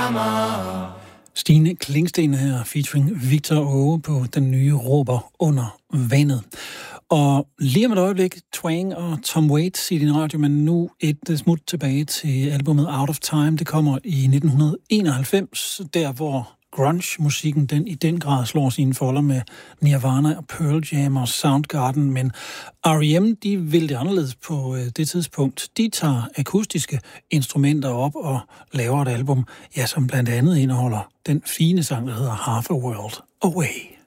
summer. Stine Klingsten her, featuring Victor Åge på den nye Råber under vandet. Og lige om et øjeblik, Twang og Tom Waits i din radio, men nu et smut tilbage til albumet Out of Time. Det kommer i 1991, der hvor grunge-musikken den i den grad slår sine folder med Nirvana og Pearl Jam og Soundgarden, men R.E.M. de vil det anderledes på det tidspunkt. De tager akustiske instrumenter op og laver et album, ja, som blandt andet indeholder den fine sang, der hedder Half a World Away.